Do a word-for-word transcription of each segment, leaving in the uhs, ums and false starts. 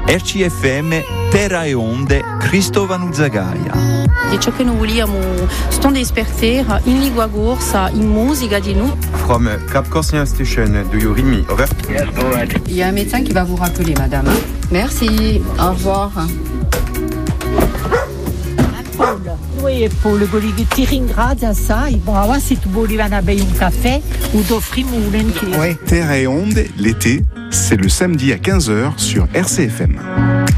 R C F M, Terra e Onde, Cristovano Zagaia. E ciò che noi vogliamo stare esperti in lingua corsa, in musica di noi. From Cap Corsian Station, do you read me? Over. Il y a un médecin qui va vous rappeler, madame. Merci, au revoir. Noi Paul voleva ringraziare assai, brava se tu volevi andare a bere un caffè o t'offriamo volentieri. Ouais. Terre et Onde, l'été, c'est le samedi à quinze heures sur R C F M.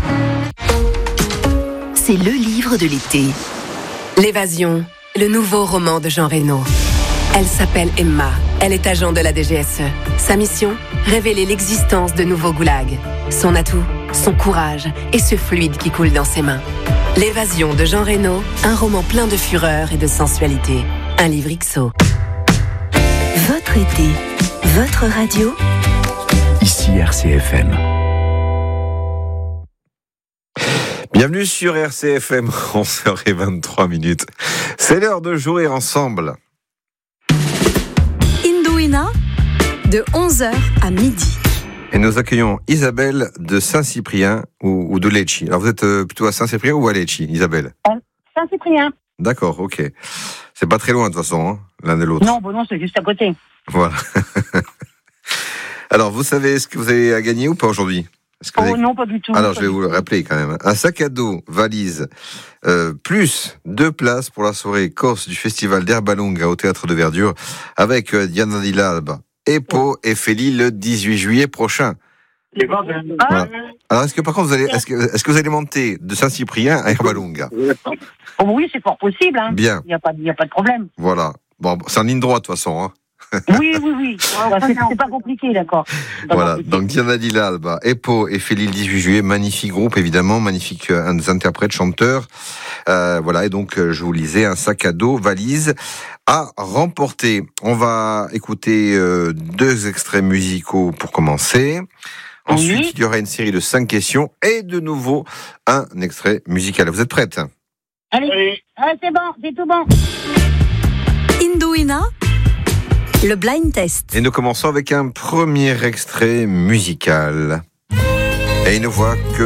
C'est le livre de l'été. L'évasion, le nouveau roman de Jean Reno. Elle s'appelle Emma, elle est agent de la D G S E. Sa mission, révéler l'existence de nouveaux goulags. Son atout, son courage et ce fluide qui coule dans ses mains. L'évasion de Jean Reno, un roman plein de fureur et de sensualité. Un livre X O. Votre été, votre radio. Ici R C F M. Bienvenue sur R C F M, onze heures vingt-trois minutes. C'est l'heure de jouer ensemble. Indouina, de onze heures à midi. Et nous accueillons Isabelle de Saint-Cyprien ou, ou de Lecce. Alors vous êtes plutôt à Saint-Cyprien ou à Lecce, Isabelle? Saint-Cyprien. D'accord, ok. C'est pas très loin de toute façon, hein, l'un de l'autre. Non, bon non, c'est juste à côté. Voilà. Alors vous savez ce que vous avez à gagner ou pas aujourd'hui? Oh avez... non, pas du tout. Alors je vais vous le rappeler quand même. Un sac à dos, valise, euh, plus deux places pour la soirée Corse du festival d'Herbalunga au Théâtre de Verdure avec euh, Diana Di Lalba. Epo et Feli le dix-huit juillet prochain. Voilà. Alors est-ce que par contre vous allez, est-ce que, est-ce que vous allez monter de Saint-Cyprien à Herbalunga? Oh oui, c'est fort possible. Hein. Bien. Il n'y a pas, il y a pas de problème. Voilà. Bon, c'est en ligne droite de toute façon. Hein. Oui, oui, oui. C'est, c'est pas compliqué, d'accord. Pas voilà. compliqué. Donc Diana Di Lalba, Epo et Feli le dix-huit juillet, magnifique groupe évidemment, magnifique euh, interprètes, chanteurs. Euh, voilà. Et donc euh, je vous lisais un sac à dos, valise à remporter. On va écouter euh, deux extraits musicaux pour commencer. Ensuite, oui. Il y aura une série de cinq questions et de nouveau un extrait musical. Vous êtes prête? Allez, oui. Ah, c'est bon, c'est tout bon. Indouina, le blind test. Et nous commençons avec un premier extrait musical. Et une voix que